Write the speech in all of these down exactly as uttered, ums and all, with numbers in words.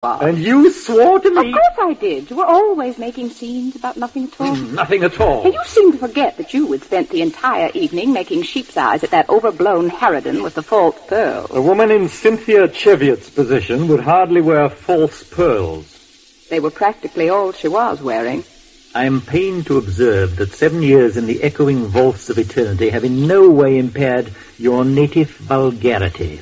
And you swore to me... Of course I did. You were always making scenes about nothing at all. Mm, nothing at all. And you seem to forget that you had spent the entire evening making sheep's eyes at that overblown harridan with the false pearls. A woman in Cynthia Cheviot's position would hardly wear false pearls. They were practically all she was wearing. I am pained to observe that seven years in the echoing vaults of eternity have in no way impaired your native vulgarity.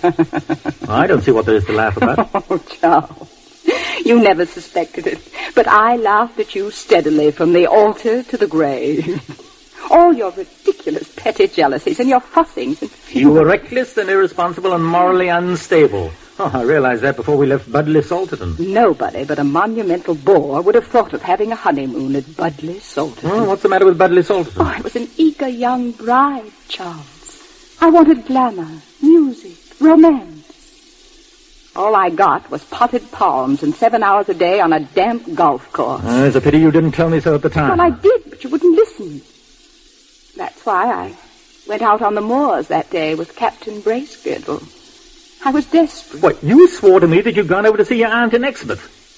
I don't see what there is to laugh about. Oh, Charles, you never suspected it, but I laughed at you steadily from the altar to the grave. All your ridiculous petty jealousies and your fussings and You were reckless and irresponsible and morally unstable. Oh, I realized that before we left Budley Salterton. Nobody but a monumental bore would have thought of having a honeymoon at Budley Salterton. Oh, what's the matter with Budley Salterton? Oh, I was an eager young bride, Charles. I wanted glamour, music, romance. All I got was potted palms and seven hours a day on a damp golf course. Oh, it's a pity you didn't tell me so at the time. Well, I did, but you wouldn't listen. That's why I went out on the moors that day with Captain Bracegirdle. I was desperate. What, you swore to me that you'd gone over to see your aunt in Exmouth.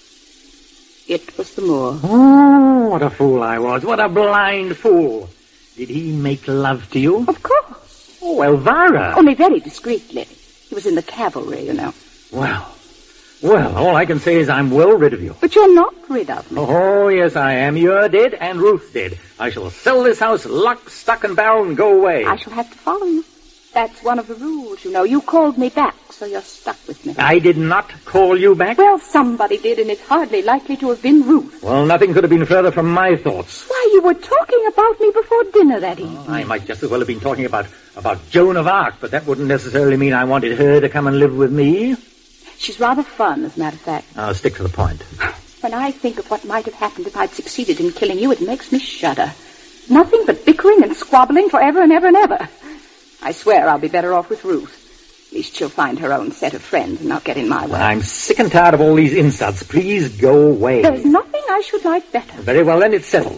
It was the moor. Oh, what a fool I was. What a blind fool. Did he make love to you? Of course. Oh, Elvira. Only very discreetly. He was in the cavalry, you know. Well, well, all I can say is I'm well rid of you. But you're not rid of me. Oh, yes, I am. You're dead and Ruth's dead. I shall sell this house lock, stock, and barrel and go away. I shall have to follow you. That's one of the rules, you know. You called me back, so you're stuck with me. I did not call you back? Well, somebody did, and it's hardly likely to have been Ruth. Well, nothing could have been further from my thoughts. Why, you were talking about me before dinner that evening. Oh, I might just as well have been talking about, about Joan of Arc, but that wouldn't necessarily mean I wanted her to come and live with me. She's rather fun, as a matter of fact. I'll stick to the point. When I think of what might have happened if I'd succeeded in killing you, it makes me shudder. Nothing but bickering and squabbling forever and ever and ever. I swear I'll be better off with Ruth. At least she'll find her own set of friends and not get in my way. I'm sick and tired of all these insults. Please go away. There's nothing I should like better. Very well, then, it's settled.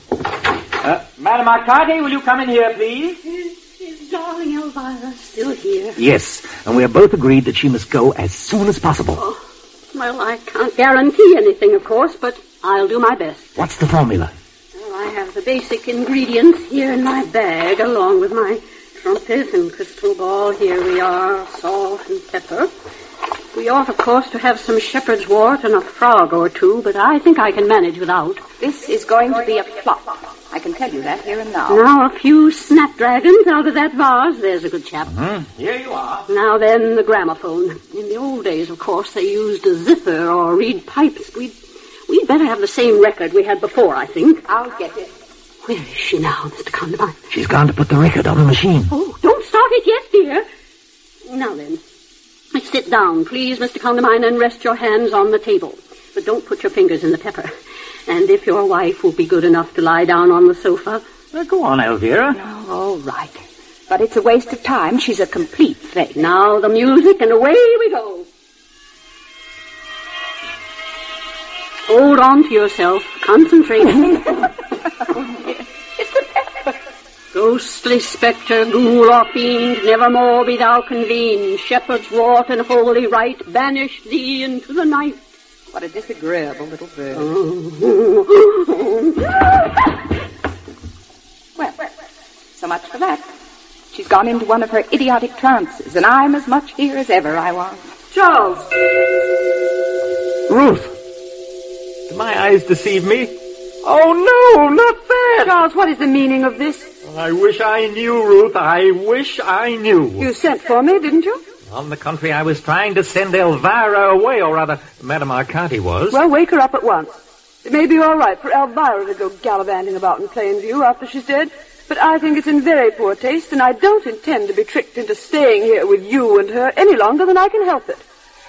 Uh, Madam Arcady, will you come in here, please? Is, is darling Elvira still here? Yes, and we have both agreed that she must go as soon as possible. Oh, well, I can't guarantee anything, of course, but I'll do my best. What's the formula? Well, I have the basic ingredients here in my bag, along with my trumpet and crystal ball. Here we are, salt and pepper. We ought, of course, to have some shepherd's wort and a frog or two, but I think I can manage without. This is going to be a flop. I can tell you that here and now. Now a few snapdragons out of that vase. There's a good chap. Mm-hmm. Here you are. Now then, the gramophone. In the old days, of course, they used a zither or reed pipes. We'd, we'd better have the same record we had before, I think. I'll get it. Where is she now, Mister Condamine? She's gone to put the record on the machine. Oh, don't start it yet, dear. Now then, sit down, please, Mister Condamine, and rest your hands on the table. But don't put your fingers in the pepper. And if your wife will be good enough to lie down on the sofa. Well, go on, Elvira. Oh, all right. But it's a waste of time. She's a complete fake. Now the music, and away we go. Hold on to yourself. Concentrate. It's the pepper. Ghostly spectre, ghoul or fiend, nevermore be thou convened. Shepherd's wort and holy rite banish thee into the night. What a disagreeable little bird. Well, so much for that. She's gone into one of her idiotic trances, and I'm as much here as ever I was. Charles! Ruth! Did my eyes deceive me? Oh, no, not that! Charles, what is the meaning of this? I wish I knew, Ruth. I wish I knew. You sent for me, didn't you? On the contrary, I was trying to send Elvira away, or rather, Madame Arcady was. Well, wake her up at once. It may be all right for Elvira to go gallivanting about in plain view after she's dead, but I think it's in very poor taste, and I don't intend to be tricked into staying here with you and her any longer than I can help it.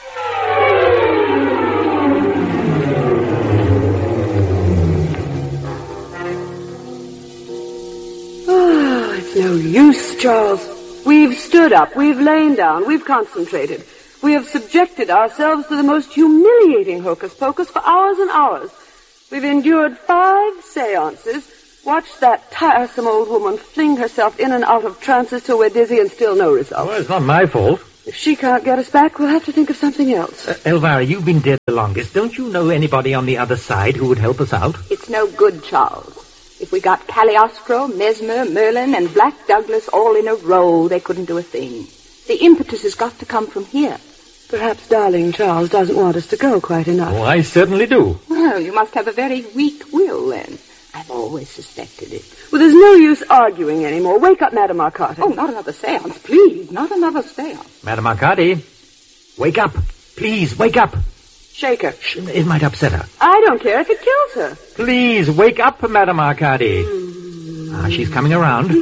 Oh, it's no use, Charles. We've stood up, we've lain down, we've concentrated. We have subjected ourselves to the most humiliating hocus-pocus for hours and hours. We've endured five seances, watched that tiresome old woman fling herself in and out of trances till we're dizzy and still no result. Well, it's not my fault. If she can't get us back, we'll have to think of something else. Uh, Elvira, you've been dead the longest. Don't you know anybody on the other side who would help us out? It's no good, Charles. If we got Cagliostro, Mesmer, Merlin, and Black Douglas all in a row, they couldn't do a thing. The impetus has got to come from here. Perhaps darling Charles doesn't want us to go quite enough. Oh, I certainly do. Well, you must have a very weak will, then. I've always suspected it. Well, there's no use arguing anymore. Wake up, Madame Arcati. Oh, not another seance, please. Not another seance. Madame Arcati, wake up. Please, wake up. Shake her. Shh, it might upset her. I don't care if it kills her. Please, wake up, Madame Arcati. Mm. Ah, she's coming around.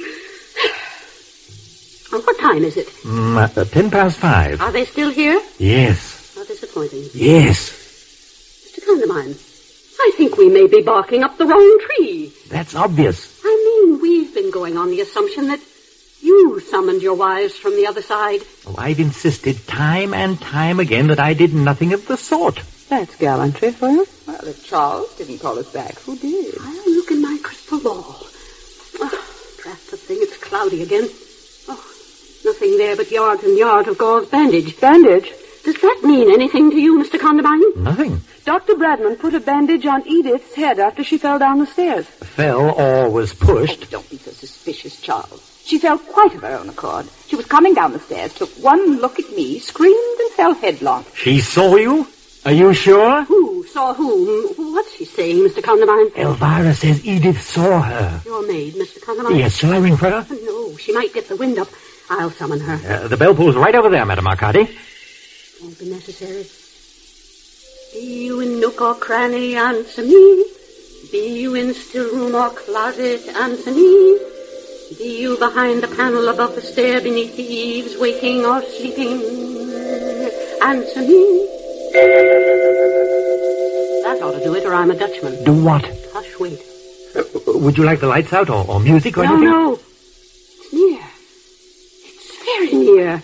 Oh, what time is it? Mm, uh, ten past five. Are they still here? Yes. How disappointing. Yes. Mister Condamine, I think we may be barking up the wrong tree. That's obvious. I mean, we've been going on the assumption that you summoned your wives from the other side. Oh, I've insisted time and time again that I did nothing of the sort. That's gallantry for you. Well, if Charles didn't call us back, who did? I'll look in my crystal ball. Oh, drat the thing, it's cloudy again. Oh, nothing there but yards and yards of gauze bandage. Bandage? Does that mean anything to you, Mister Condamine? Nothing. Doctor Bradman put a bandage on Edith's head after she fell down the stairs. Fell or was pushed. Oh, don't be so suspicious, Charles. She fell quite of her own accord. She was coming down the stairs, took one look at me, screamed and fell headlong. She saw you? Are you sure? Who saw whom? What's she saying, Mister Condamine? Elvira says Edith saw her. Your maid, Mister Condamine? Yes, shall I ring for her? No, she might get the wind up. I'll summon her. Uh, the bell pull's right over there, Madame Arcati. Won't be necessary. Be you in nook or cranny, answer me. Be you in still room or closet, answer me. Be you behind the panel above the stair, beneath the eaves, waking or sleeping, answer me. That ought to do it, or I'm a Dutchman. Do what? Hush, wait. Uh, would you like the lights out, or, or music, or no, anything? No, no. It's near. It's very near.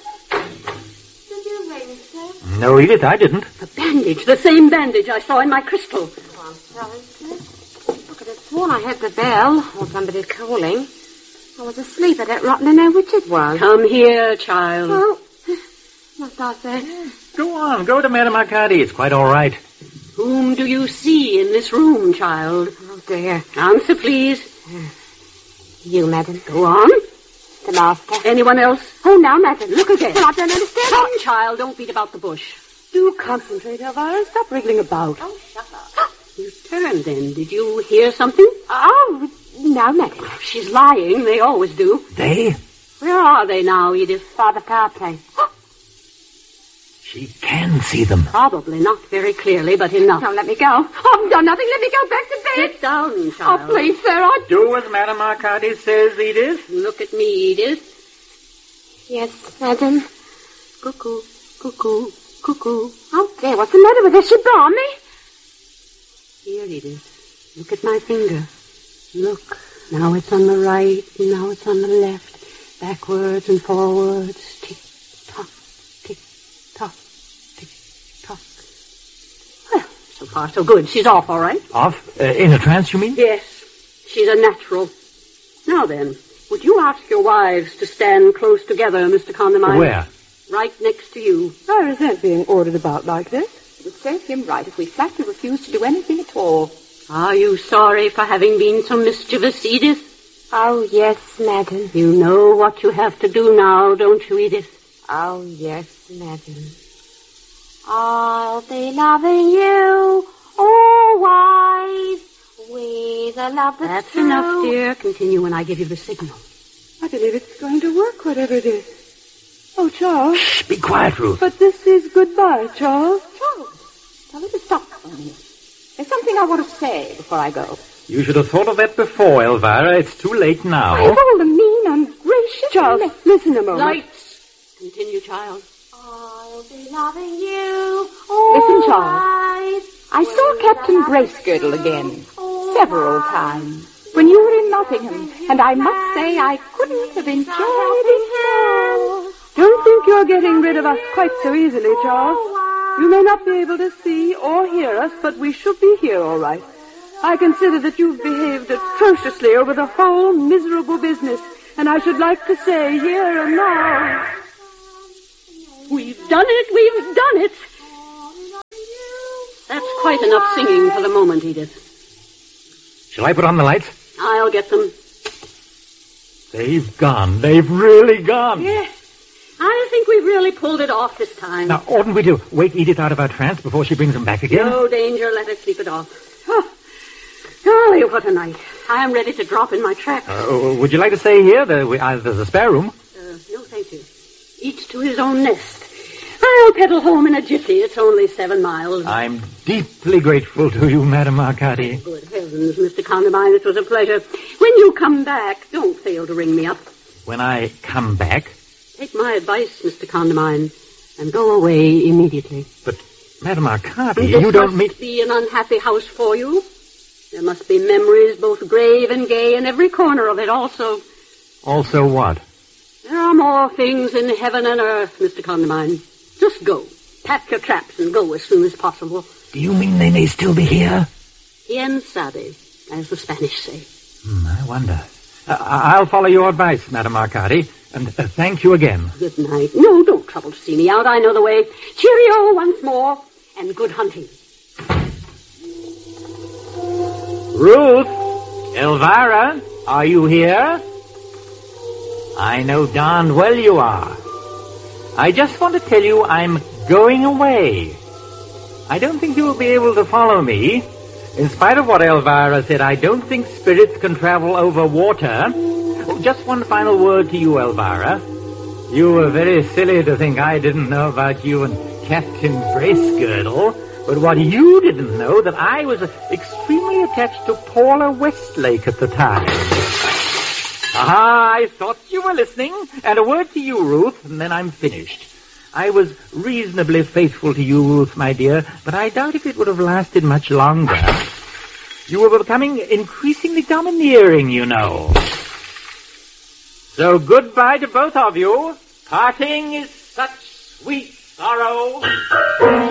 Did you ring, sir? No, Edith, I didn't. The bandage, the same bandage I saw in my crystal. Oh, I'm sorry, sir. I could have sworn I heard the bell, or somebody calling. I was asleep. I don't rightly know which it was. Come here, child. Oh, must I say? Go on, go to Madame Arcati. It's quite all right. Whom do you see in this room, child? Oh, dear. Answer, please. You, madam. Go on. The master. Anyone else? Oh, now, madam. Look again. Well, I don't understand. Come, child, don't beat about the bush. Do concentrate, Elvira. Stop wriggling about. Oh, shut up. You turned then. Did you hear something? Oh, no, madam. She's lying. They always do. They? Where are they now, Edith? By the fireplace. She can see them. Probably not very clearly, but enough. Don't let me go. Oh, I've done nothing. Let me go back to bed. Sit down, child. Oh, please, sir. I... Do as Madame Arcati says, Edith. Look at me, Edith. Yes, madam. Cuckoo, cuckoo, cuckoo. Oh, dear. What's the matter with her? She brought me. Here, Edith. Look at my finger. Look. Now it's on the right, and now it's on the left. Backwards and forwards. Tick, tock, tick, tock, tick, tock. Well, so far so good. She's off, all right? Off? Uh, in a trance, you mean? Yes. She's a natural. Now then, would you ask your wives to stand close together, Mister Condamine? Where? Right next to you. I resent being ordered about like this. It would serve him right if we flatly refused to do anything at all. Are you sorry for having been so mischievous, Edith? Oh, yes, madam. You know what you have to do now, don't you, Edith? Oh, yes, madam. I'll be loving you always with a love that's, That's true. enough, dear. Continue when I give you the signal. I believe it's going to work, whatever it is. Oh, Charles. Shh, be quiet, Ruth. But this is goodbye, Charles. Charles, tell her to stop for me. There's something I want to say before I go. You should have thought of that before, Elvira. It's too late now. Of all the mean, ungracious... Charles, and- listen a moment. Lights. Continue, child. I'll be loving you Listen, Charles. always. I saw Captain Bracegirdle again, several times, when you were in Nottingham, and I must say I couldn't have enjoyed it more. Don't think you're getting rid of us quite so easily, Charles. You may not be able to see or hear us, but we should be here all right. I consider that you've behaved atrociously over the whole miserable business, and I should like to say here and now... We've done it, we've done it. That's quite enough singing for the moment, Edith. Shall I put on the lights? I'll get them. They've gone. They've really gone. Yes. I think we've really pulled it off this time. Now, oughtn't we to wake Edith out of her trance before she brings them back again? No danger. Let her sleep it off. Oh, golly, what a night. I am ready to drop in my tracks. Uh, would you like to stay here? There, we, uh, there's a spare room. Uh, no, thank you. Each to his own nest. I'll pedal home in a jiffy. It's only seven miles. I'm deeply grateful to you, Madame Arcady. Good heavens, Mister Condamine, it was a pleasure. When you come back, don't fail to ring me up. When I come back? Take my advice, Mister Condamine, and go away immediately. But, Madame Arcady, this you don't mean... This must be an unhappy house for you. There must be memories both grave and gay in every corner of it also. Also what? There are more things in heaven and earth, Mister Condamine. Just go. Pack your traps and go as soon as possible. Do you mean they may still be here? Quien sabe, as the Spanish say. Hmm, I wonder. Uh, I'll follow your advice, Madame Arcady, and uh, thank you again. Good night. No, don't trouble to see me out. I know the way. Cheerio once more, and good hunting. Ruth! Elvira! Are you here? I know darn well you are. I just want to tell you I'm going away. I don't think you will be able to follow me. In spite of what Elvira said, I don't think spirits can travel over water. Oh, just one final word to you, Elvira. You were very silly to think I didn't know about you and Captain Bracegirdle. But what you didn't know, that I was extremely attached to Paula Westlake at the time. Ah, I thought you were listening. And a word to you, Ruth, and then I'm finished. I was reasonably faithful to you, Ruth, my dear, but I doubt if it would have lasted much longer. You were becoming increasingly domineering, you know. So goodbye to both of you. Parting is such sweet sorrow.